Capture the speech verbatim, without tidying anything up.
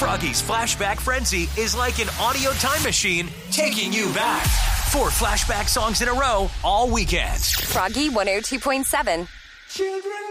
Froggy's Flashback Frenzy is like an audio time machine taking you back. Four flashback songs in a row all weekend. Froggy one oh two point seven. Children